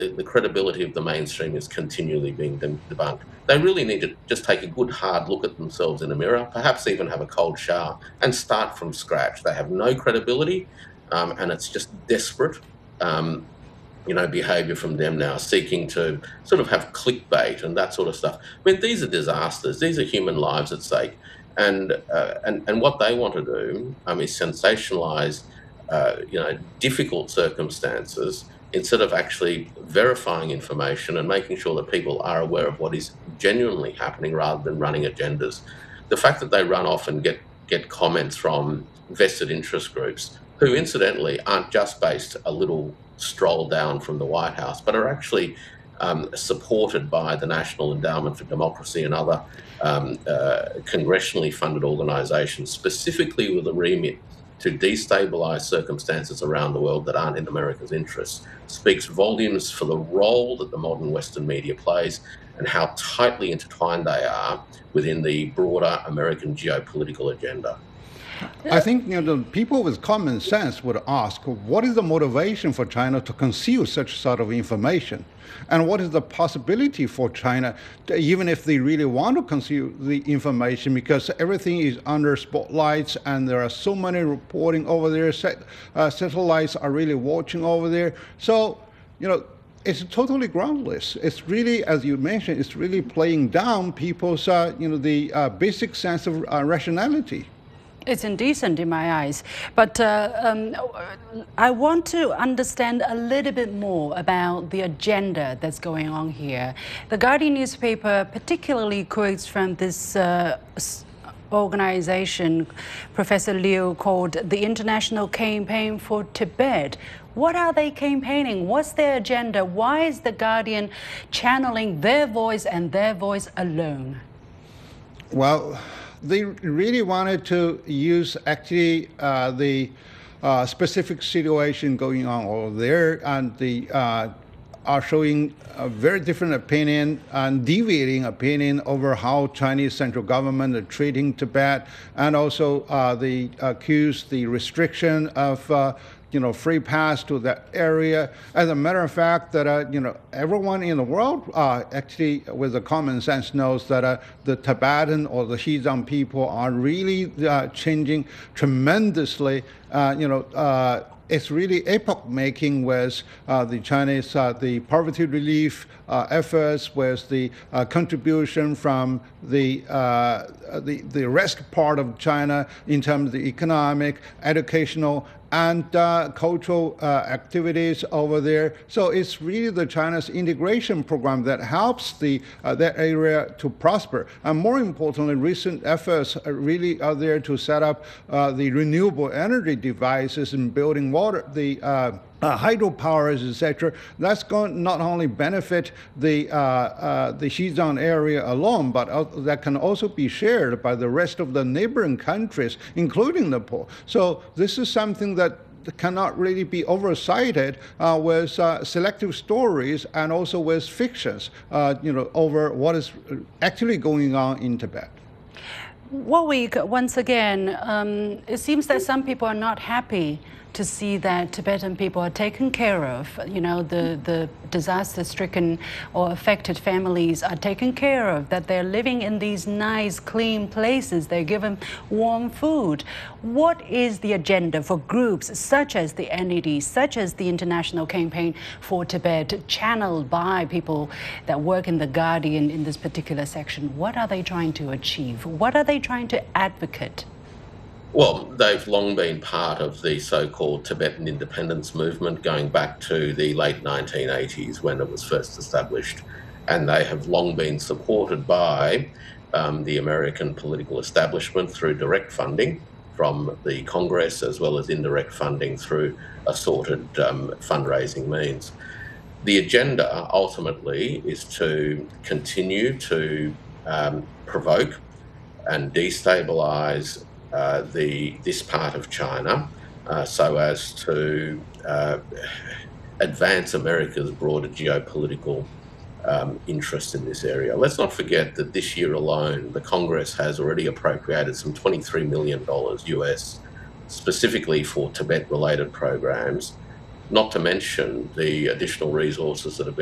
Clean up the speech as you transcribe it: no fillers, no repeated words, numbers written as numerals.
the credibility of the mainstream is continually being debunked. They really need to just take a good hard look at themselves in a mirror, perhaps even have a cold shower and start from scratch. They have no credibility, and it's just desperate. Um, behavior from them now, seeking to sort of have clickbait and that sort of stuff. I mean, these are disasters. These are human lives at stake, and what they want to do is sensationalize, difficult circumstances instead of actually verifying information and making sure that people are aware of what is genuinely happening rather than running agendas. The fact that they run off and get comments from vested interest groups who incidentally aren't just based a little stroll down from the White House, but are actually supported by the National Endowment for Democracy and other congressionally funded organisations, specifically with a remit to destabilise circumstances around the world that aren't in America's interests, speaks volumes for the role that the modern Western media plays and how tightly intertwined they are within the broader American geopolitical agenda. I think the people with common sense would ask, what is the motivation for China to conceal such sort of information? And what is the possibility for China, even if they really want to conceal the information, because everything is under spotlights and there are so many reporting over there, satellites are really watching over there. So, it's totally groundless. It's really, as you mentioned, it's really playing down people's, the basic sense of rationality. It's indecent in my eyes. But I want to understand a little bit more about the agenda that's going on here. The Guardian newspaper particularly quotes from this organization, Professor Liu, called the International Campaign for Tibet. What are they campaigning? What's their agenda? Why is the Guardian channeling their voice and their voice alone? Well, they really wanted to use actually the specific situation going on over there, and they are showing a very different opinion and deviating opinion over how Chinese central government are treating Tibet, and also they accuse the restriction of free pass to that area. As a matter of fact, that everyone in the world actually, with the common sense, knows that the Tibetan or the Xizang people are really changing tremendously. It's really epoch-making with the Chinese, the poverty relief efforts, with the contribution from the rest part of China in terms of the economic, educational, and cultural activities over there. So it's really the China's integration program that helps that area to prosper. And more importantly, recent efforts really are there to set up the renewable energy devices and building water, the hydropowers, etc. That's going to not only benefit the Xizang area alone, but that can also be shared by the rest of the neighboring countries, including Nepal. So this is something that cannot really be oversighted with selective stories and also with fictions, over what is actually going on in Tibet. Warwick, once again, it seems that some people are not happy to see that Tibetan people are taken care of. The disaster-stricken or affected families are taken care of, that they're living in these nice, clean places. They're given warm food. What is the agenda for groups such as the NED, such as the International Campaign for Tibet, channeled by people that work in The Guardian in this particular section? What are they trying to achieve? What are they trying to advocate? Well, they've long been part of the so-called Tibetan independence movement going back to the late 1980s when it was first established. And they have long been supported by the American political establishment through direct funding from the Congress, as well as indirect funding through assorted fundraising means. The agenda ultimately is to continue to provoke and destabilise this part of China so as to advance America's broader geopolitical interest in this area. Let's not forget that this year alone, the Congress has already appropriated some $23 million US specifically for Tibet-related programs, not to mention the additional resources that have